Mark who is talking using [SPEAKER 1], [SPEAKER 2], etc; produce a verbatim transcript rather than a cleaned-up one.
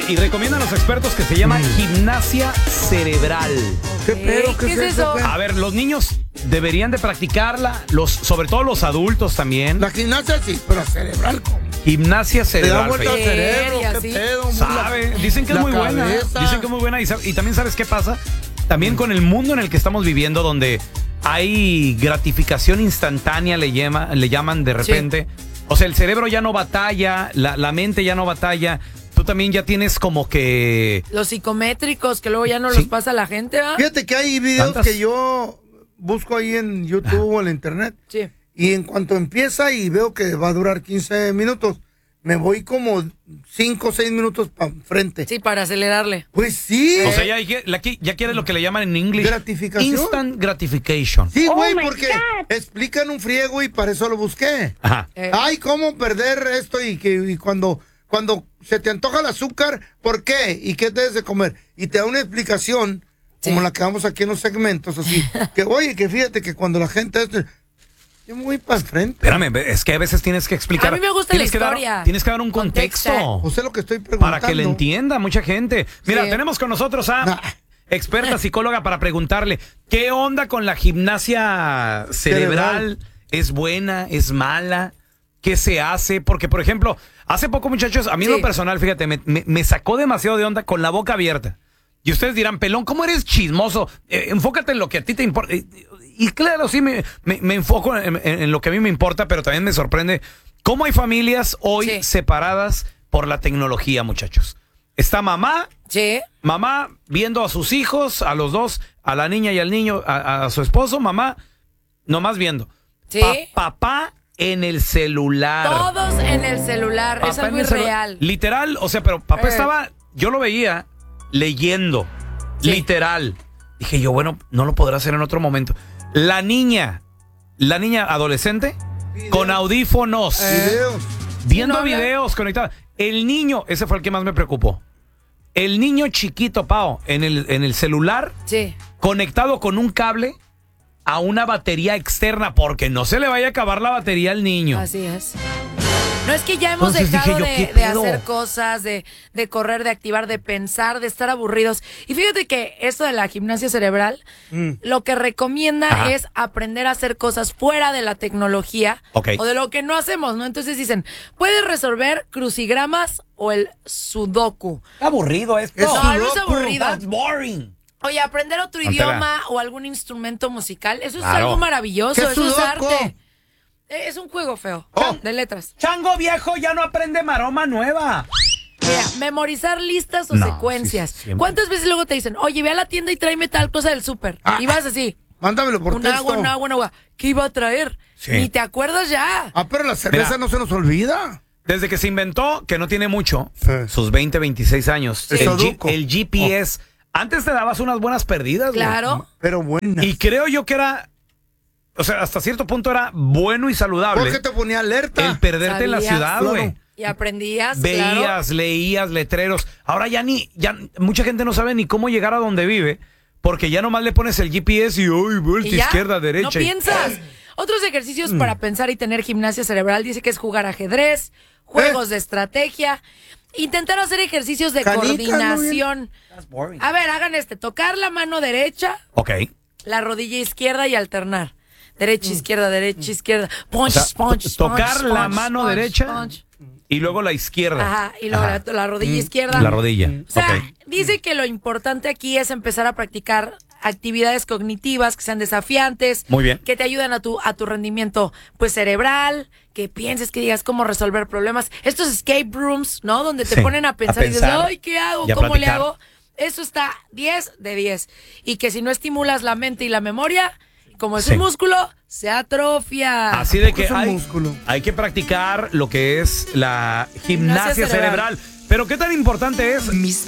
[SPEAKER 1] y recomiendan los expertos que se llama gimnasia cerebral.
[SPEAKER 2] ¿Qué pedo? ¿Qué,
[SPEAKER 3] ¿Qué
[SPEAKER 2] es
[SPEAKER 3] es
[SPEAKER 2] eso?
[SPEAKER 3] eso?
[SPEAKER 1] A ver, los niños deberían de practicarla, los, sobre todo los adultos también.
[SPEAKER 2] La gimnasia sí, pero cerebral, ¿cómo?
[SPEAKER 1] Gimnasia
[SPEAKER 2] Te da
[SPEAKER 1] cerebral.
[SPEAKER 2] vuelta al
[SPEAKER 1] Fey.
[SPEAKER 2] cerebro,
[SPEAKER 3] Y
[SPEAKER 2] qué
[SPEAKER 3] así.
[SPEAKER 2] pedo.
[SPEAKER 1] Sabe, dicen que es
[SPEAKER 2] La
[SPEAKER 1] muy buena.
[SPEAKER 2] cabeza.
[SPEAKER 1] Dicen que es muy buena. Y, sab- y también sabes qué pasa. También con el mundo en el que estamos viviendo, donde hay gratificación instantánea, le, llama, le llaman de repente. O sea, el cerebro ya no batalla, la, la mente ya no batalla. Tú también ya tienes como que...
[SPEAKER 3] Los psicométricos que luego ya no
[SPEAKER 1] Sí.
[SPEAKER 3] los pasa a la gente, ¿va?
[SPEAKER 2] Fíjate que hay videos
[SPEAKER 1] ¿Tantas?
[SPEAKER 2] que yo busco ahí en YouTube o en la internet.
[SPEAKER 3] Sí.
[SPEAKER 2] Y en cuanto empieza y veo que va a durar quince minutos, me voy como cinco o seis minutos para frente.
[SPEAKER 3] Sí, para acelerarle.
[SPEAKER 2] Pues sí.
[SPEAKER 1] O sea, ya, ya, ya quieres lo que le llaman en inglés
[SPEAKER 2] Gratificación.
[SPEAKER 1] instant gratification.
[SPEAKER 2] Sí, güey,
[SPEAKER 4] Oh my
[SPEAKER 2] porque
[SPEAKER 4] God.
[SPEAKER 2] explican un friego y para eso lo busqué.
[SPEAKER 1] Ajá.
[SPEAKER 3] Eh,
[SPEAKER 2] Ay, cómo perder esto y que y cuando cuando se te antoja el azúcar, ¿por qué? ¿Y qué debes de comer? Y te da una explicación como
[SPEAKER 3] Sí.
[SPEAKER 2] la que damos aquí en los segmentos, así. Que oye, que fíjate que cuando la gente este, yo me voy para el frente.
[SPEAKER 1] Espérame, es que a veces tienes que explicar.
[SPEAKER 3] A mí me gusta
[SPEAKER 1] tienes
[SPEAKER 3] la
[SPEAKER 1] que dar-
[SPEAKER 3] historia.
[SPEAKER 1] tienes que dar un contexto.
[SPEAKER 3] Contexto.
[SPEAKER 2] O sea, lo que estoy preguntando.
[SPEAKER 1] Para que le entienda mucha gente. Mira,
[SPEAKER 3] Sí.
[SPEAKER 1] tenemos con nosotros a
[SPEAKER 2] Nah.
[SPEAKER 1] experta psicóloga para preguntarle, ¿qué onda con la gimnasia cerebral?
[SPEAKER 2] Cerebral.
[SPEAKER 1] ¿Es buena? ¿Es mala? ¿Qué se hace? Porque, por ejemplo, hace poco, muchachos, a mí en
[SPEAKER 3] Sí.
[SPEAKER 1] lo personal, fíjate, me, me- me sacó demasiado de onda con la boca abierta. Y ustedes dirán, Pelón, ¿cómo eres chismoso? Eh, enfócate en lo que a ti te importa. Y, y claro, sí, me, me- me enfoco en, en- en lo que a mí me importa, pero también me sorprende cómo hay familias hoy
[SPEAKER 3] Sí.
[SPEAKER 1] separadas por la tecnología, muchachos. Está mamá,
[SPEAKER 3] Sí.
[SPEAKER 1] mamá viendo a sus hijos, a los dos, a la niña y al niño, a, a su esposo, mamá, nomás viendo.
[SPEAKER 3] Sí.
[SPEAKER 1] Pa- papá en el celular.
[SPEAKER 3] Todos en el celular.
[SPEAKER 1] Papá
[SPEAKER 3] es algo
[SPEAKER 1] en el celu-
[SPEAKER 3] irreal.
[SPEAKER 1] Literal, o sea, pero papá
[SPEAKER 3] Eh.
[SPEAKER 1] estaba, yo lo veía leyendo,
[SPEAKER 3] Sí.
[SPEAKER 1] literal. Dije yo, bueno, no lo podrá hacer en otro momento. La niña, la niña adolescente, con audífonos,
[SPEAKER 2] Videos.
[SPEAKER 1] viendo
[SPEAKER 3] no habla.
[SPEAKER 1] videos conectados. El niño, ese fue el que más me preocupó. El niño chiquito, Pao, en el, en el celular,
[SPEAKER 3] Sí.
[SPEAKER 1] conectado con un cable a una batería externa, porque no se le vaya a acabar la batería al niño.
[SPEAKER 3] Así es. No es que ya hemos
[SPEAKER 1] Entonces
[SPEAKER 3] dejado
[SPEAKER 1] dije yo,
[SPEAKER 3] de,
[SPEAKER 1] ¿qué
[SPEAKER 3] de
[SPEAKER 1] pedo?
[SPEAKER 3] hacer cosas, de, de correr, de activar, de pensar, de estar aburridos. Y fíjate que esto de la gimnasia cerebral, lo que recomienda
[SPEAKER 1] Ajá.
[SPEAKER 3] es aprender a hacer cosas fuera de la tecnología
[SPEAKER 1] Ok.
[SPEAKER 3] o de lo que no hacemos, ¿no? Entonces dicen, puedes resolver crucigramas o el sudoku.
[SPEAKER 1] Aburrido esto.
[SPEAKER 2] Es
[SPEAKER 3] No, no es
[SPEAKER 2] sudoku.
[SPEAKER 3] aburrido.
[SPEAKER 1] That's boring.
[SPEAKER 3] Oye, aprender otro
[SPEAKER 1] Antela.
[SPEAKER 3] idioma o algún instrumento musical, eso es
[SPEAKER 1] Claro.
[SPEAKER 3] algo maravilloso,
[SPEAKER 2] ¿Qué
[SPEAKER 3] eso es
[SPEAKER 2] sudoku?
[SPEAKER 3] arte. Eh, Es un juego feo,
[SPEAKER 2] Oh.
[SPEAKER 3] de letras.
[SPEAKER 1] Chango viejo ya no aprende maroma nueva.
[SPEAKER 3] Mira, memorizar listas o
[SPEAKER 1] No,
[SPEAKER 3] secuencias.
[SPEAKER 1] sí, siempre.
[SPEAKER 3] ¿Cuántas veces luego te dicen, oye, ve a la tienda y tráeme tal cosa del súper?
[SPEAKER 2] Ah.
[SPEAKER 3] Y vas así,
[SPEAKER 2] Mándamelo por
[SPEAKER 3] un
[SPEAKER 2] texto.
[SPEAKER 3] agua, un agua, un agua. ¿Qué iba a traer?
[SPEAKER 1] Sí.
[SPEAKER 3] Ni te acuerdas ya.
[SPEAKER 2] Ah, pero la cerveza
[SPEAKER 1] Mira.
[SPEAKER 2] no se nos olvida.
[SPEAKER 1] Desde que se inventó, que no tiene mucho,
[SPEAKER 2] Sí.
[SPEAKER 1] sus veinte, veintiséis años,
[SPEAKER 2] Sí.
[SPEAKER 1] el, G-
[SPEAKER 2] Sudoku.
[SPEAKER 1] el G P S. Antes te dabas unas buenas perdidas, güey.
[SPEAKER 3] Claro.
[SPEAKER 2] Pero buena.
[SPEAKER 1] Y creo yo que era, o sea, hasta cierto punto era bueno y saludable
[SPEAKER 2] ¿Por qué te ponía alerta?
[SPEAKER 1] el perderte en la
[SPEAKER 3] Sabías.
[SPEAKER 1] ciudad,
[SPEAKER 2] Claro.
[SPEAKER 1] güey.
[SPEAKER 3] Y aprendías, claro.
[SPEAKER 1] Veías, leías letreros. Ahora ya ni, ya mucha gente no sabe ni cómo llegar a donde vive, porque ya nomás le pones el G P S y uy, vuelta
[SPEAKER 3] Y ya,
[SPEAKER 1] izquierda, derecha.
[SPEAKER 3] No
[SPEAKER 1] y-
[SPEAKER 3] piensas. Otros ejercicios
[SPEAKER 1] Mm.
[SPEAKER 3] para pensar y tener gimnasia cerebral dice que es jugar ajedrez, juegos de estrategia, intentar hacer ejercicios de
[SPEAKER 2] Canicas, muy
[SPEAKER 3] coordinación.
[SPEAKER 1] That's boring.
[SPEAKER 3] A ver, hagan este, tocar la mano derecha,
[SPEAKER 1] Ok.
[SPEAKER 3] la rodilla izquierda y alternar. Derecha, izquierda, derecha, izquierda. Punch,
[SPEAKER 1] O sea,
[SPEAKER 3] punch,
[SPEAKER 1] to-
[SPEAKER 3] punch,
[SPEAKER 1] tocar la
[SPEAKER 3] punch,
[SPEAKER 1] mano
[SPEAKER 3] punch,
[SPEAKER 1] derecha.
[SPEAKER 3] punch.
[SPEAKER 1] Y luego la izquierda.
[SPEAKER 3] Ajá, y luego
[SPEAKER 1] Ajá.
[SPEAKER 3] la, la rodilla izquierda.
[SPEAKER 1] La rodilla.
[SPEAKER 3] O sea,
[SPEAKER 1] Ok.
[SPEAKER 3] dice que lo importante aquí es empezar a practicar actividades cognitivas que sean desafiantes,
[SPEAKER 1] Muy bien.
[SPEAKER 3] que te ayuden a tu a tu rendimiento pues cerebral, que pienses, que digas cómo resolver problemas. Estos escape rooms, ¿no? Donde te
[SPEAKER 1] Sí,
[SPEAKER 3] ponen a pensar,
[SPEAKER 1] a
[SPEAKER 3] y dices,
[SPEAKER 1] pensar
[SPEAKER 3] "Ay, ¿qué hago?
[SPEAKER 1] y a
[SPEAKER 3] ¿Cómo le
[SPEAKER 1] platicar.
[SPEAKER 3] hago?" Eso está diez de diez. Y que si no estimulas la mente y la memoria, como es
[SPEAKER 1] Sí.
[SPEAKER 3] un músculo, se atrofia.
[SPEAKER 1] Así de que
[SPEAKER 2] es un
[SPEAKER 1] hay,
[SPEAKER 2] músculo?
[SPEAKER 1] hay que practicar lo que es la gimnasia,
[SPEAKER 3] Gimnasia cerebral.
[SPEAKER 1] cerebral. Pero qué tan importante es